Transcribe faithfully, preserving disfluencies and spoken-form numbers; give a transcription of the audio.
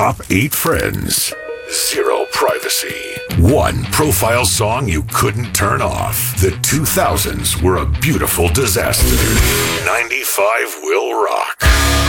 Top eight friends. Zero privacy. One profile song you couldn't turn off. The two thousands were a beautiful disaster. ninety-five will rock.